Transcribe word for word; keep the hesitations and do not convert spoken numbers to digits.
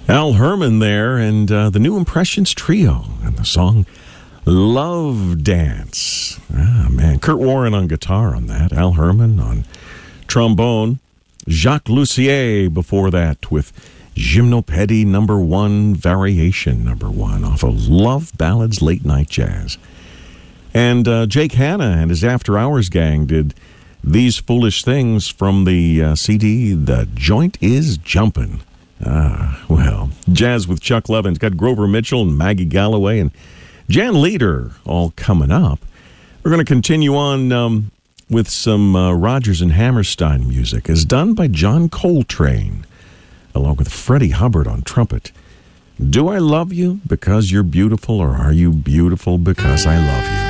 Al Herman there, and uh, the New Impressions Trio, and the song Love Dance. Ah, man. Kurt Warren on guitar on that. Al Herman on trombone. Jacques Lussier before that with Gymnopédie number one, variation number one, off of Love Ballads Late Night Jazz. And uh, Jake Hanna and his After Hours gang did These Foolish Things from the uh, C D The Joint Is Jumpin'. Ah, well, Jazz with Chuck Levin's got Grover Mitchell and Maggie Galloway and Jan Leader all coming up. We're going to continue on um, with some uh, Rodgers and Hammerstein music, as done by John Coltrane, along with Freddie Hubbard on trumpet. Do I love you because you're beautiful, or are you beautiful because I love you?